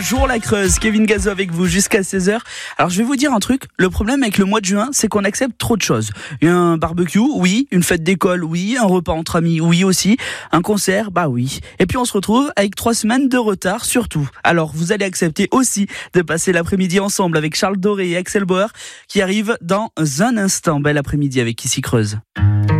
Bonjour la Creuse, Kevin Gazo avec vous jusqu'à 16h. Alors je vais vous dire un truc, le problème avec le mois de juin, c'est qu'on accepte trop de choses. Un barbecue, oui. Une fête d'école, oui. Un repas entre amis, oui aussi. Un concert, bah oui. Et puis on se retrouve avec 3 semaines de retard surtout. Alors vous allez accepter aussi de passer l'après-midi ensemble avec Charles Doré et Axel Bauer qui arrivent dans un instant. Bel après-midi avec Ici Creuse.